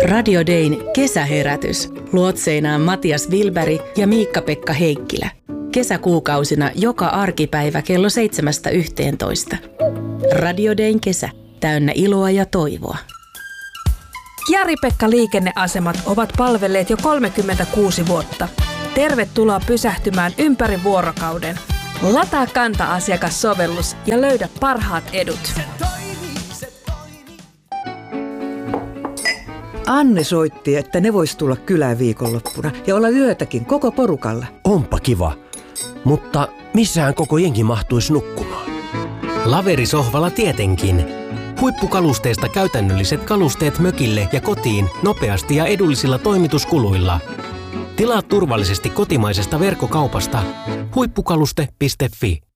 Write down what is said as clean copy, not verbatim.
Radio Dayn kesäherätys. Luotseinaan Matias Wilberg ja Miikka-Pekka Heikkilä. Kesäkuukausina joka arkipäivä kello 7–11. Radio Dayn kesä. Täynnä iloa ja toivoa. Jari-Pekka liikenneasemat ovat palvelleet jo 36 vuotta. Tervetuloa pysähtymään ympäri vuorokauden. Lataa Kanta-asiakassovellus ja löydä parhaat edut. Anne soitti, että ne vois tulla kylään viikonloppuna ja olla yötäkin koko porukalla. Onpa kiva, mutta missähän koko jengi mahtuisi nukkumaan? Laverisohvalla tietenkin. Huippukalusteista käytännölliset kalusteet mökille ja kotiin nopeasti ja edullisilla toimituskuluilla. Tilaa turvallisesti kotimaisesta verkkokaupasta huippukaluste.fi.